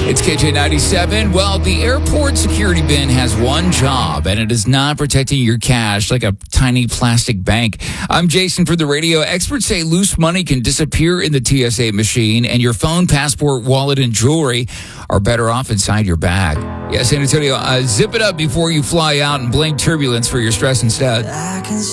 It's KJ97. Well, the airport security bin has one job, and it is not protecting your cash like a tiny plastic bank. I'm Jason for the radio. Experts say loose money can disappear in the TSA machine, and your phone, passport, wallet, and jewelry are better off inside your bag. Yeah, San Antonio, zip it up before you fly out and blame turbulence for your stress instead.